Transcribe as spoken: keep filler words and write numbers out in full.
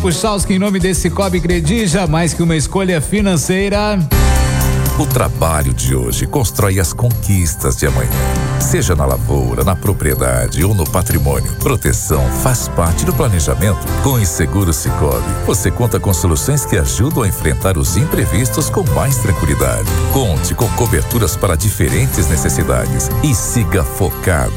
Puchalski, em nome desse Cicobi Credija, mais que uma escolha financeira. O trabalho de hoje constrói as conquistas de amanhã. Seja na lavoura, na propriedade ou no patrimônio, proteção faz parte do planejamento. Com o Seguro Cicobi, você conta com soluções que ajudam a enfrentar os imprevistos com mais tranquilidade. Conte com coberturas para diferentes necessidades e siga focado